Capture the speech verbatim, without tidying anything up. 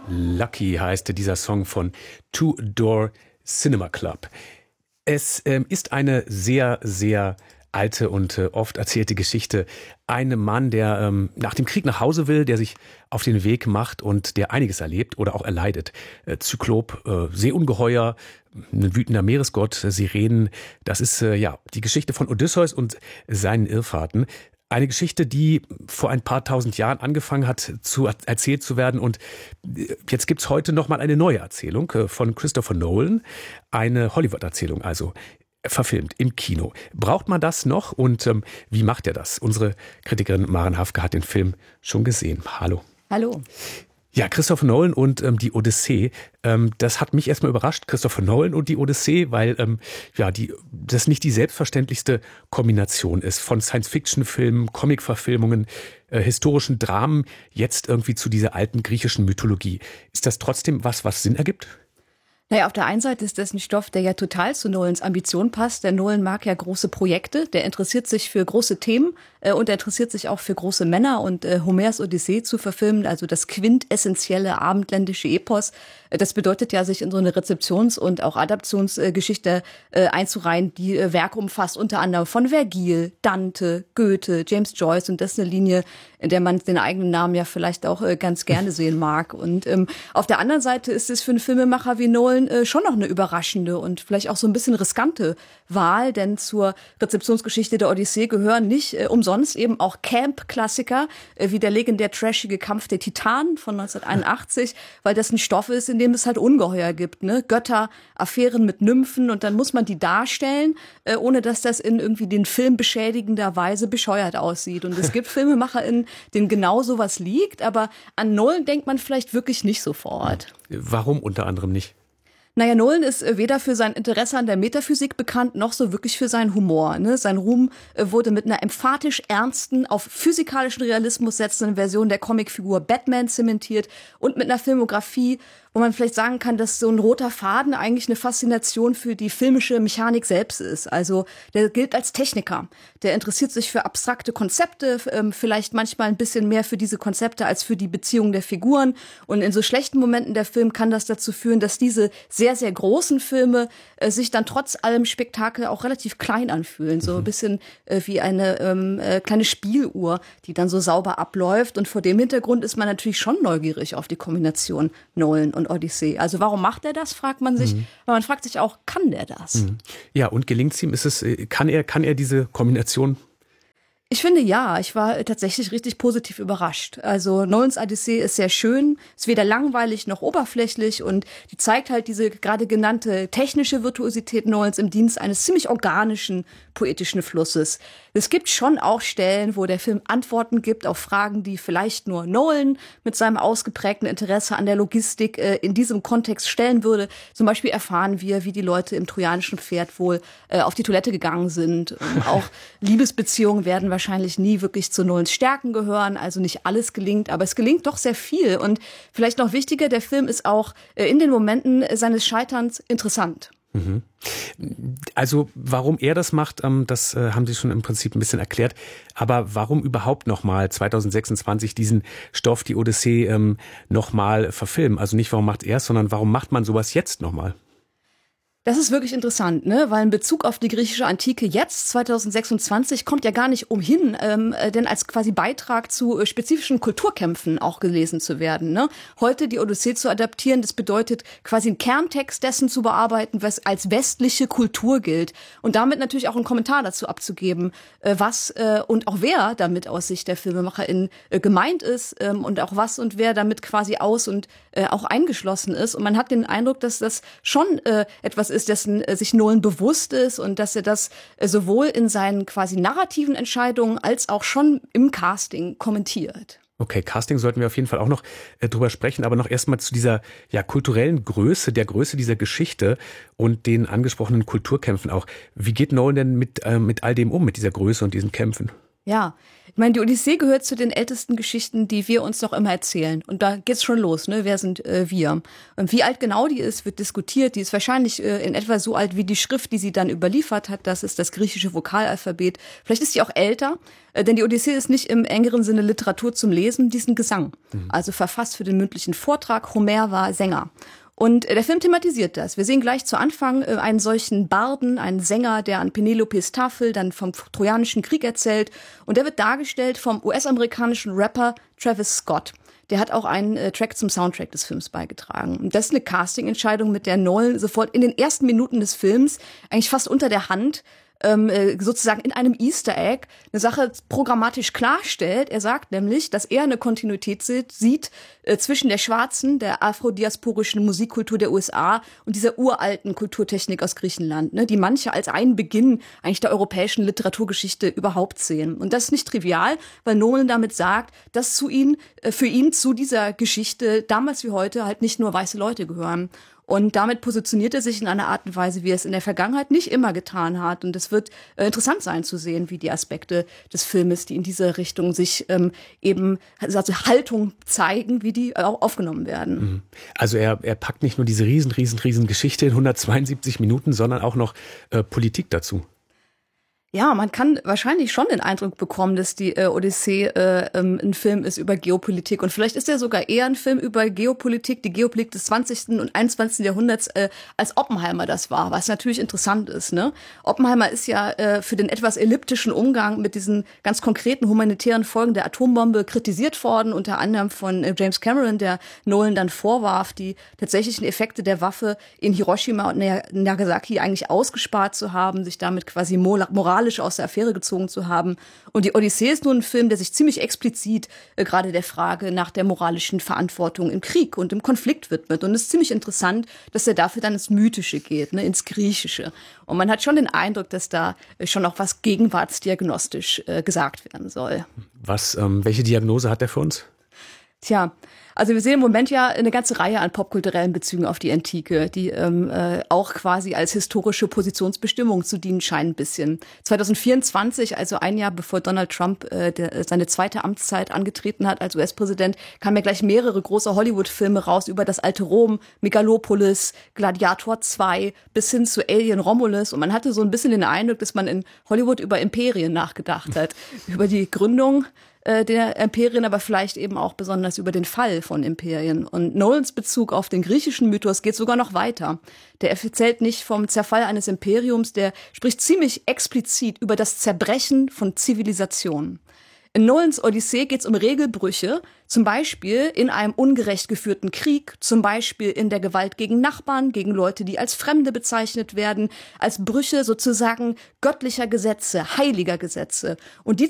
Lucky heißt dieser Song von Two Door Cinema Club. Es ähm, ist eine sehr, sehr alte und äh, oft erzählte Geschichte. Ein Mann, der ähm, nach dem Krieg nach Hause will, der sich auf den Weg macht und der einiges erlebt oder auch erleidet. Äh, Zyklop, äh, Seeungeheuer, ein wütender Meeresgott, äh, Sirenen. Das ist äh, ja die Geschichte von Odysseus und seinen Irrfahrten. Eine Geschichte, die vor ein paar tausend Jahren angefangen hat, zu erzählt zu werden. Und jetzt gibt's heute nochmal eine neue Erzählung von Christopher Nolan. Eine Hollywood-Erzählung, also verfilmt im Kino. Braucht man das noch? Und ähm, wie macht er das? Unsere Kritikerin Maren Hafke hat den Film schon gesehen. Hallo. Hallo. Ja, Christopher Nolan und ähm, die Odyssee, ähm, das hat mich erstmal überrascht, Christopher Nolan und die Odyssee, weil ähm, ja die das nicht die selbstverständlichste Kombination ist von Science-Fiction-Filmen, Comic-Verfilmungen, äh, historischen Dramen, jetzt irgendwie zu dieser alten griechischen Mythologie. Ist das trotzdem was, was Sinn ergibt? Naja, auf der einen Seite ist das ein Stoff, der ja total zu Nolans Ambition passt. Der Nolan mag ja große Projekte, der interessiert sich für große Themen äh, und er interessiert sich auch für große Männer. Und äh, Homers Odyssee zu verfilmen, also das quintessentielle abendländische Epos, äh, das bedeutet ja, sich in so eine Rezeptions- und auch Adaptionsgeschichte äh, einzureihen, die äh, Werke umfasst, unter anderem von Vergil, Dante, Goethe, James Joyce. Und das ist eine Linie, in der man den eigenen Namen ja vielleicht auch äh, ganz gerne sehen mag. Und ähm, auf der anderen Seite ist es für einen Filmemacher wie Nolan äh, schon noch eine überraschende und vielleicht auch so ein bisschen riskante Wahl, denn zur Rezeptionsgeschichte der Odyssee gehören nicht äh, umsonst eben auch Camp-Klassiker, äh, wie der legendär trashige Kampf der Titanen von neunzehnhunderteinundachtzig, weil das ein Stoff ist, in dem es halt Ungeheuer gibt, ne? Götter, Affären mit Nymphen, und dann muss man die darstellen, äh, ohne dass das in irgendwie den Film beschädigender Weise bescheuert aussieht. Und es gibt FilmemacherInnen, denen genau sowas liegt, aber an Nolan denkt man vielleicht wirklich nicht sofort. Warum unter anderem nicht? Naja, Nolan ist weder für sein Interesse an der Metaphysik bekannt, noch so wirklich für seinen Humor. Ne? Sein Ruhm wurde mit einer emphatisch ernsten, auf physikalischen Realismus setzenden Version der Comicfigur Batman zementiert und mit einer Filmografie, wo man vielleicht sagen kann, dass so ein roter Faden eigentlich eine Faszination für die filmische Mechanik selbst ist. Also der gilt als Techniker. Der interessiert sich für abstrakte Konzepte, vielleicht manchmal ein bisschen mehr für diese Konzepte als für die Beziehungen der Figuren. Und in so schlechten Momenten der Film kann das dazu führen, dass diese sehr, sehr großen Filme äh, sich dann trotz allem Spektakel auch relativ klein anfühlen. So ein bisschen äh, wie eine ähm, äh, kleine Spieluhr, die dann so sauber abläuft. Und vor dem Hintergrund ist man natürlich schon neugierig auf die Kombination Nolan und Odyssee. Also warum macht er das, fragt man sich. Mhm. Aber man fragt sich auch, kann der das? Mhm. Ja, und gelingt es ihm? Ist es, kann er, kann er diese Kombination? Ich finde ja, ich war tatsächlich richtig positiv überrascht. Also Nolans Odyssee ist sehr schön, ist weder langweilig noch oberflächlich und die zeigt halt diese gerade genannte technische Virtuosität Nolans im Dienst eines ziemlich organischen, poetischen Flusses. Es gibt schon auch Stellen, wo der Film Antworten gibt auf Fragen, die vielleicht nur Nolan mit seinem ausgeprägten Interesse an der Logistik äh, in diesem Kontext stellen würde. Zum Beispiel erfahren wir, wie die Leute im trojanischen Pferd wohl äh, auf die Toilette gegangen sind. Und auch Liebesbeziehungen werden wahrscheinlich nie wirklich zu Nolans Stärken gehören, also nicht alles gelingt, aber es gelingt doch sehr viel. Und vielleicht noch wichtiger, der Film ist auch äh, in den Momenten seines Scheiterns interessant. Mhm. Also warum er das macht, das haben Sie schon im Prinzip ein bisschen erklärt. Aber warum überhaupt nochmal zwanzig sechsundzwanzig diesen Stoff, die Odyssee, nochmal verfilmen? Also nicht, warum macht er es, sondern warum macht man sowas jetzt nochmal? Das ist wirklich interessant, ne? Weil in Bezug auf die griechische Antike jetzt, zwanzig sechsundzwanzig, kommt ja gar nicht umhin, ähm, denn als quasi Beitrag zu äh, spezifischen Kulturkämpfen auch gelesen zu werden. Ne? Heute die Odyssee zu adaptieren, das bedeutet quasi einen Kerntext dessen zu bearbeiten, was als westliche Kultur gilt. Und damit natürlich auch einen Kommentar dazu abzugeben, äh, was äh, und auch wer damit aus Sicht der FilmemacherInnen äh, gemeint ist ähm, und auch was und wer damit quasi aus und äh, auch eingeschlossen ist. Und man hat den Eindruck, dass das schon äh, etwas ist, dessen äh, sich Nolan bewusst ist und dass er das äh, sowohl in seinen quasi narrativen Entscheidungen als auch schon im Casting kommentiert. Okay, Casting sollten wir auf jeden Fall auch noch äh, drüber sprechen, aber noch erstmal zu dieser ja kulturellen Größe, der Größe dieser Geschichte und den angesprochenen Kulturkämpfen auch. Wie geht Nolan denn mit, äh, mit all dem um, mit dieser Größe und diesen Kämpfen? Ja, ich meine, die Odyssee gehört zu den ältesten Geschichten, die wir uns noch immer erzählen. Und da geht's schon los, ne? Wer sind äh, wir? Und wie alt genau die ist, wird diskutiert. Die ist wahrscheinlich äh, in etwa so alt wie die Schrift, die sie dann überliefert hat. Das ist das griechische Vokalalphabet. Vielleicht ist sie auch älter, äh, denn die Odyssee ist nicht im engeren Sinne Literatur zum Lesen, die ist ein Gesang. Mhm. Also verfasst für den mündlichen Vortrag. Homer war Sänger. Und der Film thematisiert das. Wir sehen gleich zu Anfang äh, einen solchen Barden, einen Sänger, der an Penelopes Tafel dann vom Trojanischen Krieg erzählt. Und der wird dargestellt vom U S-amerikanischen Rapper Travis Scott. Der hat auch einen äh, Track zum Soundtrack des Films beigetragen. Und das ist eine Casting-Entscheidung, mit der Nolan sofort in den ersten Minuten des Films, eigentlich fast unter der Hand, ähm, sozusagen in einem Easter Egg eine Sache programmatisch klarstellt. Er sagt nämlich, dass er eine Kontinuität sieht äh, zwischen der schwarzen, der afrodiasporischen Musikkultur der U S A und dieser uralten Kulturtechnik aus Griechenland, ne, die manche als einen Beginn eigentlich der europäischen Literaturgeschichte überhaupt sehen. Und das ist nicht trivial, weil Nolan damit sagt, dass zu ihn, äh, für ihn zu dieser Geschichte damals wie heute halt nicht nur weiße Leute gehören. Und damit positioniert er sich in einer Art und Weise, wie er es in der Vergangenheit nicht immer getan hat. Und es wird äh, interessant sein zu sehen, wie die Aspekte des Filmes, die in diese Richtung sich ähm, eben also Haltung zeigen, wie die auch aufgenommen werden. Also er, er packt nicht nur diese riesen, riesen, riesen Geschichte in hundertzweiundsiebzig Minuten, sondern auch noch äh, Politik dazu. Ja, man kann wahrscheinlich schon den Eindruck bekommen, dass die äh, Odyssee äh, ähm, ein Film ist über Geopolitik. Und vielleicht ist er sogar eher ein Film über Geopolitik, die Geopolitik des zwanzigsten und einundzwanzigsten Jahrhunderts, äh, als Oppenheimer das war, was natürlich interessant ist. Ne? Oppenheimer ist ja äh, für den etwas elliptischen Umgang mit diesen ganz konkreten humanitären Folgen der Atombombe kritisiert worden, unter anderem von äh, James Cameron, der Nolan dann vorwarf, die tatsächlichen Effekte der Waffe in Hiroshima und Nagasaki eigentlich ausgespart zu haben, sich damit quasi moralisch aus der Affäre gezogen zu haben. Und die Odyssee ist nun ein Film, der sich ziemlich explizit äh, gerade der Frage nach der moralischen Verantwortung im Krieg und im Konflikt widmet. Und es ist ziemlich interessant, dass er dafür dann ins Mythische geht, ne, ins Griechische. Und man hat schon den Eindruck, dass da äh, schon auch was gegenwartsdiagnostisch äh, gesagt werden soll. Was, ähm, welche Diagnose hat er für uns? Tja, also wir sehen im Moment ja eine ganze Reihe an popkulturellen Bezügen auf die Antike, die ähm, äh, auch quasi als historische Positionsbestimmung zu dienen scheinen ein bisschen. zwanzig vierundzwanzig, also ein Jahr bevor Donald Trump äh, der, seine zweite Amtszeit angetreten hat als U S-Präsident, kamen ja gleich mehrere große Hollywood-Filme raus über das alte Rom, Megalopolis, Gladiator zwei bis hin zu Alien Romulus. Und man hatte so ein bisschen den Eindruck, dass man in Hollywood über Imperien nachgedacht hat, über die Gründung der Imperien, aber vielleicht eben auch besonders über den Fall von Imperien. Und Nolans Bezug auf den griechischen Mythos geht sogar noch weiter. Der erzählt nicht vom Zerfall eines Imperiums, der spricht ziemlich explizit über das Zerbrechen von Zivilisationen. In Nolans Odyssee geht es um Regelbrüche, zum Beispiel in einem ungerecht geführten Krieg, zum Beispiel in der Gewalt gegen Nachbarn, gegen Leute, die als Fremde bezeichnet werden, als Brüche sozusagen göttlicher Gesetze, heiliger Gesetze. Und die